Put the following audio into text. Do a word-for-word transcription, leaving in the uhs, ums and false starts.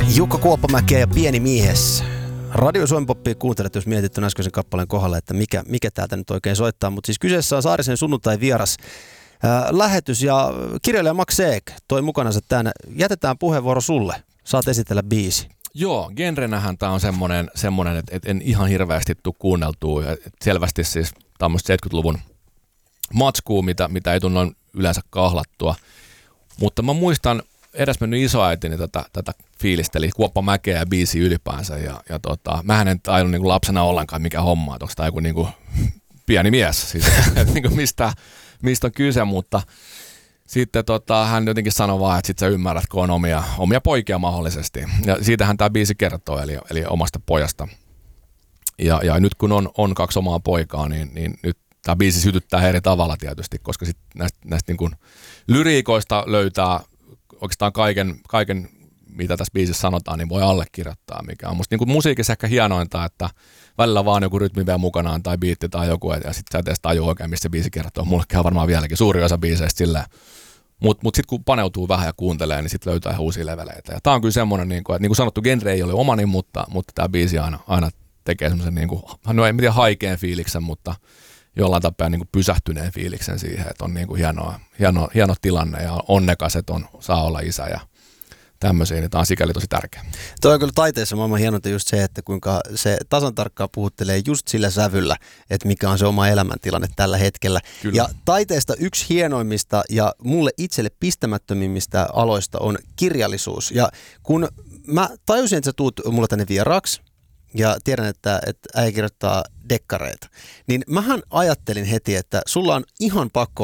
Jukka Kuoppamäkeä ja Pieni Miehes. Radio Suomi Poppia kuuntelet, jos mietit tuon äskeisen kappaleen kohdalla, että mikä, mikä täältä nyt oikein soittaa. Mutta siis kyseessä on Saarisen sunnuntai vieras ää, lähetys ja kirjailija Max Ek toi mukanansa tänne. Jätetään puheenvuoro sulle. Saat esitellä biisi. Joo, genrenähän tämä on semmoinen, semmoinen että et en ihan hirveästi tule kuunneltua. Et selvästi siis tämmöistä seitsemänkymmentäluvun matskua, mitä, mitä ei tunne yleensä kahlattua. Mutta mä muistan edesmennyt isoäitini tätä, tätä fiilisteli Kuoppamäkeä ja biisi ylipäänsä. Ja, ja tota, mähän en tajunnut niin kuin lapsena ollenkaan mikä homma, että onko tämä joku niin kuin pieni mies. Siis, että niin kuin mistä, mistä on kyse, mutta sitten tota, hän jotenkin sanoi vaan, että sit sä ymmärrät, kun on omia, omia poikia mahdollisesti. Ja siitähän tämä biisi kertoo, eli, eli omasta pojasta. Ja, ja nyt kun on, on kaksi omaa poikaa, niin, niin nyt tämä biisi sytyttää eri tavalla tietysti, koska sit näistä, näistä niin kuin lyriikoista löytää oikeastaan kaiken, kaiken, mitä tässä biisissä sanotaan, niin voi allekirjoittaa, mikä on musta niin kuin musiikissa ehkä hienointa, että välillä vaan joku rytmi vielä mukanaan tai biitti tai joku, ja sitten sä et edes tajua oikein, mistä se biisi kertoo. Mullekin on varmaan vieläkin suuri osa biiseistä silleen. Mutta mut sitten kun paneutuu vähän ja kuuntelee, niin sitten löytää ihan uusia leveleitä. Ja tää on kyllä semmoinen, niin kuin, että niin kuin sanottu, genre ei ole omani, mutta, mutta tämä biisi aina, aina tekee semmoisen, niin kuin, no ei tiedä haikeen fiiliksen, mutta jollain tapaa niin kuin pysähtyneen fiiliksen siihen, että on niin kuin hienoa, hieno, hieno tilanne ja onnekas, että on, saa olla isä ja tämmöisiä, niin tämä on sikäli tosi tärkeä. Tuo on kyllä taiteessa maailman hienointa just se, että kuinka se tasan tarkkaan puhuttelee just sillä sävyllä, että mikä on se oma elämäntilanne tällä hetkellä. Kyllä. Ja taiteesta yksi hienoimmista ja mulle itselle pistämättömimmistä aloista on kirjallisuus. Ja kun mä tajusin, että sä tuut mulle tänne vieraaksi, ja tiedän, että, että äijä kirjoittaa dekkareita, niin mähän ajattelin heti, että sulla on ihan pakko